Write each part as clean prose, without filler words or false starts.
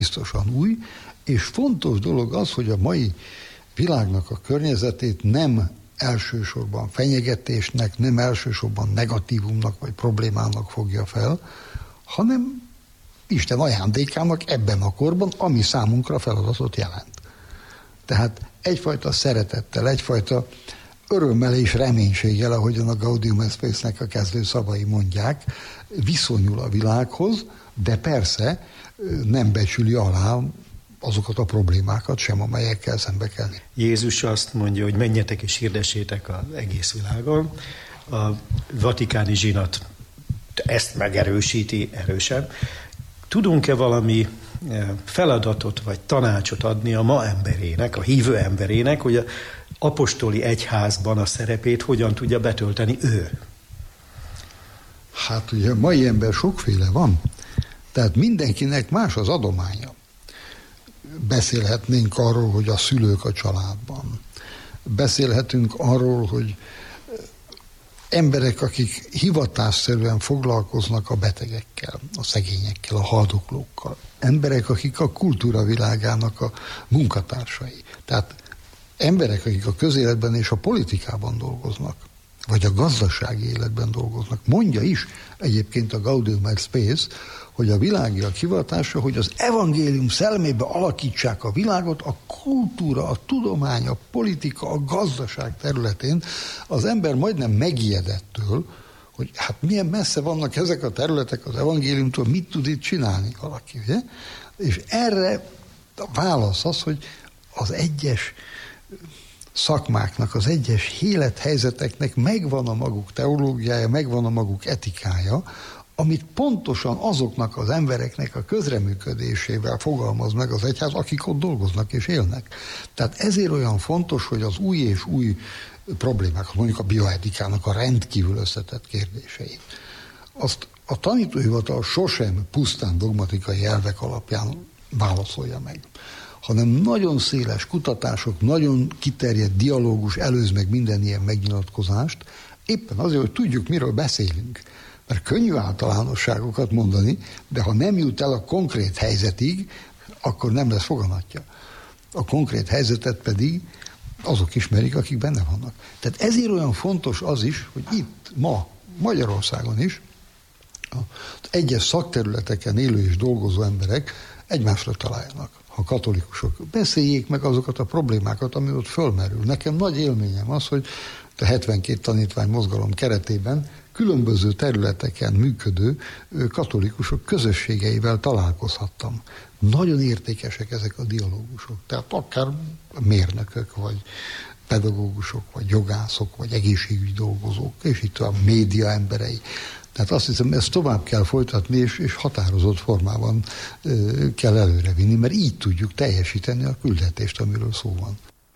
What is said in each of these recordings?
biztosan új, és fontos dolog az, hogy a mai világnak a környezetét nem elsősorban fenyegetésnek, nem elsősorban negatívumnak vagy problémának fogja fel, hanem Isten ajándékának ebben a korban, ami számunkra feladatot jelent. Tehát egyfajta szeretettel, egyfajta örömmel és reménységgel, ahogyan a Gaudium et Spes-nek a kezdő szavai mondják, viszonyul a világhoz, de persze nem becsüli alá azokat a problémákat sem, amelyekkel szembe kell. Jézus azt mondja, hogy menjetek és hirdessétek az egész világon. A vatikáni zsinat ezt megerősíti erősen. Tudunk-e valami feladatot vagy tanácsot adni a ma emberének, a hívő emberének, hogy az apostoli egyházban a szerepét hogyan tudja betölteni ő? Hát ugye a mai ember sokféle van, tehát mindenkinek más az adománya. Beszélhetnénk arról, hogy a szülők a családban. Beszélhetünk arról, hogy emberek, akik hivatásszerűen foglalkoznak a betegekkel, a szegényekkel, a haldoklókkal. Emberek, akik a kultúra világának a munkatársai. Tehát emberek, akik a közéletben és a politikában dolgoznak, vagy a gazdasági életben dolgoznak. Mondja is egyébként a Gaudium et Spes, hogy a világiak hivatása, hogy az evangélium szellemébe alakítsák a világot, a kultúra, a tudomány, a politika, a gazdaság területén. Az ember majdnem megijedettől, hogy hát milyen messze vannak ezek a területek az evangéliumtól, mit tud itt csinálni valaki, ugye? És erre a válasz az, hogy az egyes szakmáknak, az egyes élethelyzeteknek megvan a maguk teológiája, megvan a maguk etikája, amit pontosan azoknak az embereknek a közreműködésével fogalmaz meg az egyház, akik ott dolgoznak és élnek. Tehát ezért olyan fontos, hogy az új és új problémákat, mondjuk a bioetikának a rendkívül összetett kérdéseit, azt a tanítóhivatal sosem pusztán dogmatikai elvek alapján válaszolja meg, hanem nagyon széles kutatások, nagyon kiterjedt dialógus előz meg minden ilyen megnyilatkozást, éppen azért, hogy tudjuk, miről beszélünk. Mert könnyű általánosságokat mondani, de ha nem jut el a konkrét helyzetig, akkor nem lesz foganatja. A konkrét helyzetet pedig azok ismerik, akik benne vannak. Tehát ezért olyan fontos az is, hogy itt ma, Magyarországon is, az egyes szakterületeken élő és dolgozó emberek egymásra találjanak. Ha katolikusok, beszéljék meg azokat a problémákat, ami ott fölmerül. Nekem nagy élményem az, hogy a 72 tanítvány mozgalom keretében különböző területeken működő katolikusok közösségeivel találkozhattam. Nagyon értékesek ezek a dialógusok. Tehát akár mérnökök, vagy pedagógusok, vagy jogászok, vagy egészségügyi dolgozók, és itt a média emberei. Tehát azt hiszem, ezt tovább kell folytatni, és határozott formában kell előrevinni, mert így tudjuk teljesíteni a küldetést, amiről szó van.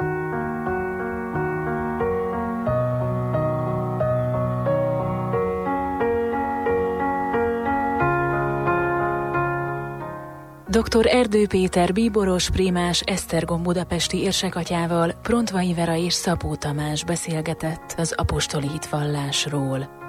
Dr. Erdő Péter bíboros, prímás, Esztergom budapesti érsekatyával, Prontvai Vera és Szabó Tamás beszélgetett az apostoli hitvallásról.